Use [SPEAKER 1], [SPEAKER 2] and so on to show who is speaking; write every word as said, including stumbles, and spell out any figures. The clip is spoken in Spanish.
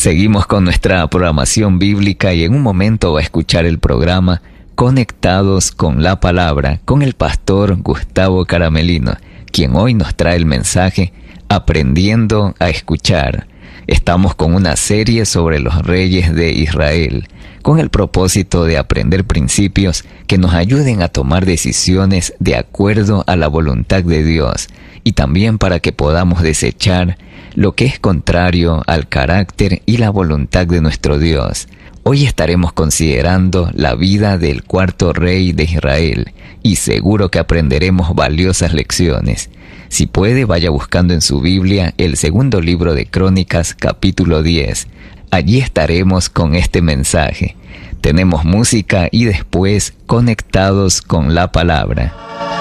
[SPEAKER 1] Seguimos con nuestra programación bíblica y en un momento va a escuchar el programa Conectados con la Palabra con el pastor Gustavo Caramelino, quien hoy nos trae el mensaje Aprendiendo a Escuchar. Estamos con una serie sobre los reyes de Israel, con el propósito de aprender principios que nos ayuden a tomar decisiones de acuerdo a la voluntad de Dios y también para que podamos desechar lo que es contrario al carácter y la voluntad de nuestro Dios. Hoy estaremos considerando la vida del cuarto rey de Israel y seguro que aprenderemos valiosas lecciones. Si puede, vaya buscando en su Biblia el segundo libro de Crónicas, capítulo diez. Allí estaremos con este mensaje. Tenemos música y después conectados con la palabra.